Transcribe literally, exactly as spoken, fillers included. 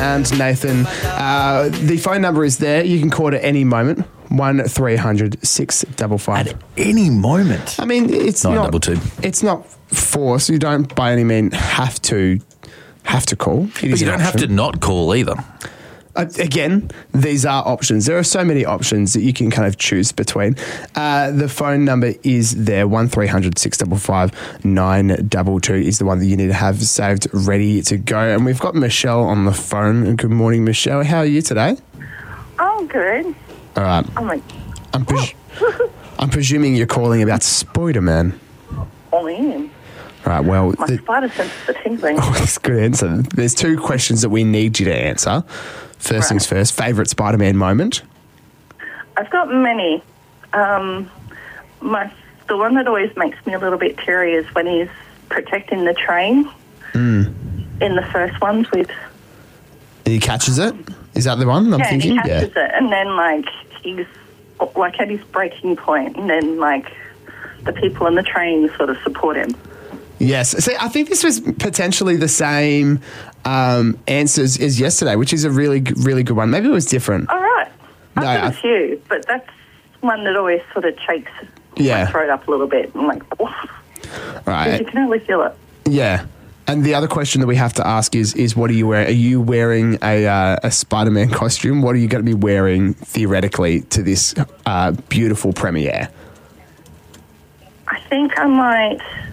And Nathan, uh, the phone number is there. You can call it at any moment. one three hundred six five five. At any moment. I mean, it's Nine not double two. It's not forced. You don't by any means have to have to call. It But is you an don't have to option. not call either. Uh, again, these are options. There are so many options that you can kind of choose between. Uh, the phone number is there. one three hundred six five five nine two two is the one that you need to have saved, ready to go. And we've got Michelle on the phone. Good morning, Michelle. How are you today? Oh, good. All right. I'm like, I'm, pres- I'm presuming you're calling about Spider-Man. I am. All right, well... My the- spider senses are tingling. Oh, that's a good answer. There's two questions that we need you to answer. First Right. things first, favourite Spider-Man moment? I've got many. Um, my the one that always makes me a little bit teary is when he's protecting the train Mm. in the first ones with He catches it? Is that the one I'm yeah, thinking? he catches it, and then like he's like at his breaking point, and then like the people in the train sort of support him. Yes. See, I think this was potentially the same um, answers as yesterday, which is a really, really good one. Maybe it was different. All right, I've No, got I- a few, but that's one that always sort of shakes Yeah. my throat up a little bit. I'm like, oh, Right. you can only feel it. Yeah. And the other question that we have to ask is, is what are you wearing? Are you wearing a, uh, a Spider-Man costume? What are you going to be wearing theoretically to this uh, beautiful premiere? I think I might